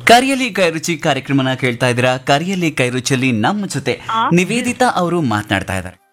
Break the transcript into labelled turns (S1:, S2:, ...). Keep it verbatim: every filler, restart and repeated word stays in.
S1: ಕರಿಯಲಿ ಕೈರುಚಿ ಕಾರ್ಯಕ್ರಮನ ಕೇಳ್ತಾ ಇದ್ದೀರಾ. ಕರಿಯಲಿ ಕೈರುಚಿಯಲ್ಲಿ ನಮ್ಮ ಜೊತೆ ನಿವೇದಿತಾ ಅವರು ಮಾತನಾಡ್ತಾ ಇದ್ದಾರೆ.